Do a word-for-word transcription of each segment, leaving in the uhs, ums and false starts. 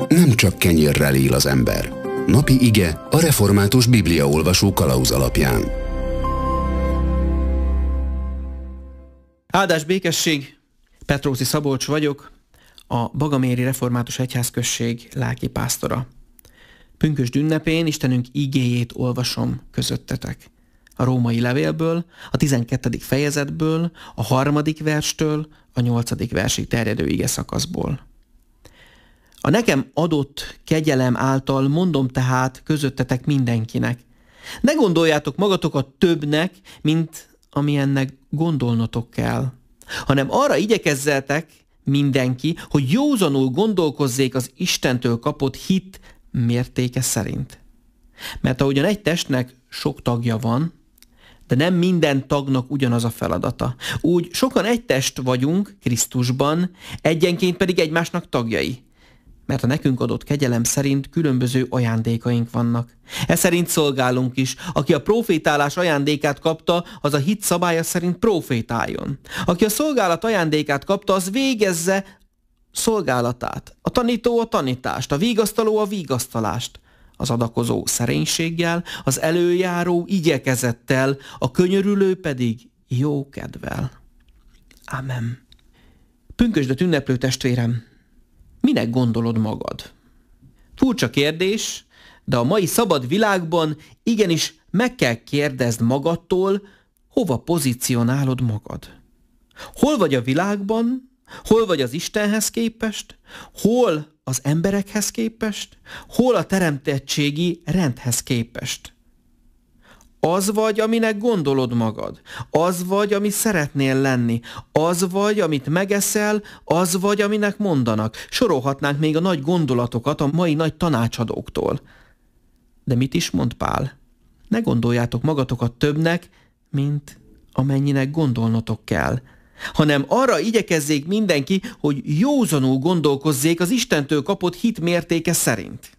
nem csak kenyérrel él az ember. Napi ige a református bibliaolvasó kalauz alapján. Áldás békesség, Petróci Szabolcs vagyok, a Bagaméri Református Egyházközség lelkipásztora. Pünkösd ünnepén Istenünk igéjét olvasom közöttetek. A római levélből, a tizenkettedik fejezetből, a harmadik verstől, a nyolcadik versig terjedő ige szakaszból. A nekem adott kegyelem által mondom tehát közöttetek mindenkinek. Ne gondoljátok magatokat többnek, mint amilyennek gondolnotok kell, hanem arra igyekezzetek mindenki, hogy józanul gondolkozzék az Istentől kapott hit mértéke szerint. Mert ahogyan egy testnek sok tagja van, de nem minden tagnak ugyanaz a feladata. Úgy sokan egy test vagyunk Krisztusban, egyenként pedig egymásnak tagjai. Mert a nekünk adott kegyelem szerint különböző ajándékaink vannak. Ez szerint szolgálunk is. Aki a profétálás ajándékát kapta, az a hit szabálya szerint profétáljon. Aki a szolgálat ajándékát kapta, az végezze szolgálatát. A tanító a tanítást, a vigasztaló a vigasztalást. Az adakozó szerénységgel, az előjáró igyekezettel, a könyörülő pedig jó kedvel. Amen. Pünkösdöt ünneplő testvérem, minek gondolod magad? Furcsa kérdés, de a mai szabad világban igenis meg kell kérdezd magadtól, hova pozícionálod magad. Hol vagy a világban? Hol vagy az Istenhez képest? Hol az emberekhez képest? Hol a teremtettségi rendhez képest? Az vagy, aminek gondolod magad. Az vagy, ami szeretnél lenni. Az vagy, amit megeszel. Az vagy, aminek mondanak. Sorolhatnánk még a nagy gondolatokat a mai nagy tanácsadóktól. De mit is mond Pál? Ne gondoljátok magatokat többnek, mint amennyinek gondolnotok kell, hanem arra igyekezzék mindenki, hogy józanul gondolkozzék az Istentől kapott hit mértéke szerint.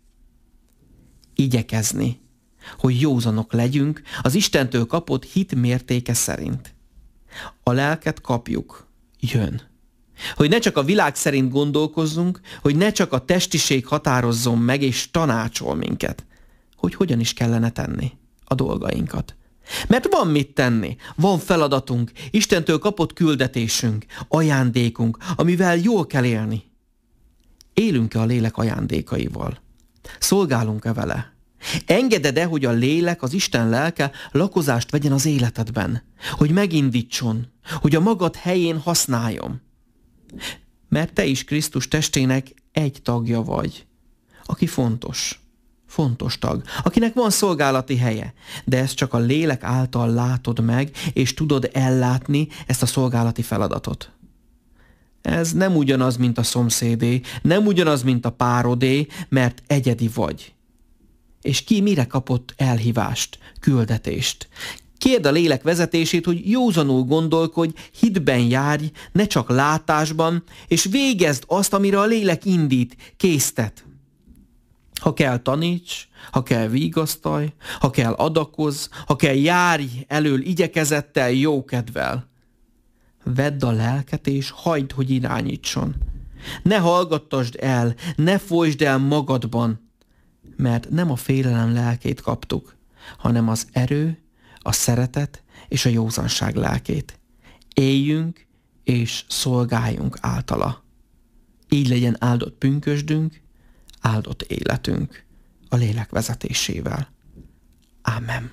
Igyekezni, hogy józanok legyünk az Istentől kapott hit mértéke szerint. A lelket kapjuk, jön. Hogy ne csak a világ szerint gondolkozzunk, hogy ne csak a testiség határozzon meg és tanácsol minket, hogy hogyan is kellene tenni a dolgainkat. Mert van mit tenni, van feladatunk, Istentől kapott küldetésünk, ajándékunk, amivel jól kell élni. Élünk-e a lélek ajándékaival? Szolgálunk-e vele? Engeded-e, hogy a lélek, az Isten lelke lakozást vegyen az életedben? Hogy megindítson, hogy a magad helyén használjon? Mert te is Krisztus testének egy tagja vagy, aki fontos. Fontos tag, akinek van szolgálati helye, de ezt csak a lélek által látod meg, és tudod ellátni ezt a szolgálati feladatot. Ez nem ugyanaz, mint a szomszédé, nem ugyanaz, mint a párodé, mert egyedi vagy. És ki mire kapott elhívást, küldetést? Kérd a lélek vezetését, hogy józanul gondolkodj, hitben járj, ne csak látásban, és végezd azt, amire a lélek indít, késztet. Ha kell, taníts, ha kell, vigasztalj, ha kell, adakozz, ha kell, járj elől igyekezettel, jókedvel. Vedd a lelket, és hagyd, hogy irányítson. Ne hallgattasd el, ne folytsd el magadban, mert nem a félelem lelkét kaptuk, hanem az erő, a szeretet és a józanság lelkét. Éljünk és szolgáljunk általa. Így legyen áldott pünkösdünk, áldott életünk a lélek vezetésével. Ámen.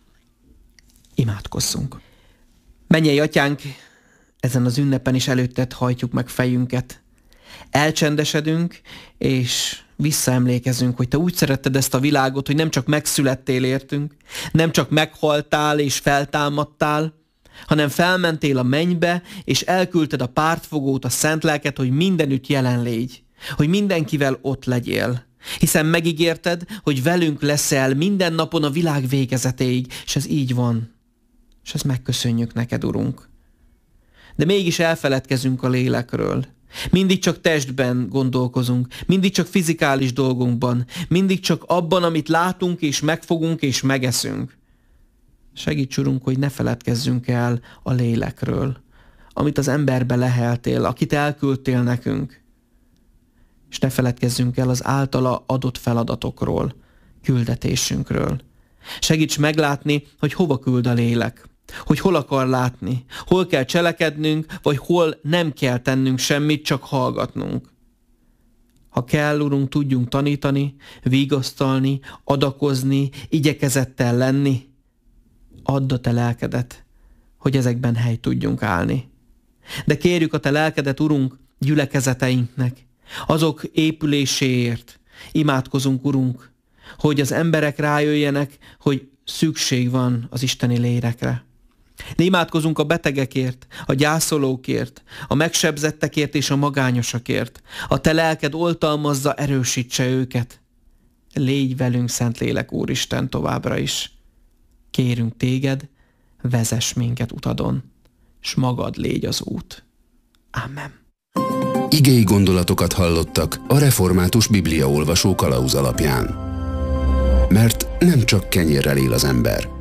Imádkozzunk. Mennyei Atyánk, ezen az ünnepen is előtted hajtjuk meg fejünket. Elcsendesedünk, és visszaemlékezünk, hogy te úgy szeretted ezt a világot, hogy nem csak megszülettél értünk, nem csak meghaltál és feltámadtál, hanem felmentél a mennybe, és elküldted a pártfogót, a szent lelket, hogy mindenütt jelen légy, hogy mindenkivel ott legyél. Hiszen megígérted, hogy velünk leszel minden napon a világ végezetéig, és ez így van. És ezt megköszönjük neked, Urunk. De mégis elfeledkezünk a lélekről. Mindig csak testben gondolkozunk, mindig csak fizikális dolgunkban, mindig csak abban, amit látunk és megfogunk és megeszünk. Segíts, Urunk, hogy ne feledkezzünk el a lélekről, amit az emberbe leheltél, akit elküldtél nekünk. És ne feledkezzünk el az általa adott feladatokról, küldetésünkről. Segíts meglátni, hogy hova küld a lélek, hogy hol akar látni, hol kell cselekednünk, vagy hol nem kell tennünk semmit, csak hallgatnunk. Ha kell, Urunk, tudjunk tanítani, vigasztalni, adakozni, igyekezettel lenni. Add a Te lelkedet, hogy ezekben helyt tudjunk állni. De kérjük a Te lelkedet, Urunk, gyülekezeteinknek, azok épüléséért. Imádkozunk, Urunk, hogy az emberek rájöjjenek, hogy szükség van az isteni lélekre. De imádkozunk a betegekért, a gyászolókért, a megsebzettekért és a magányosakért. A Te lelked oltalmazza, erősítse őket. Légy velünk, Szentlélek Úristen, továbbra is. Kérünk Téged, vezess minket utadon, s magad légy az út. Amen. Igei gondolatokat hallottak a Református Bibliaolvasó kalauz alapján. Mert nem csak kenyérrel él az ember,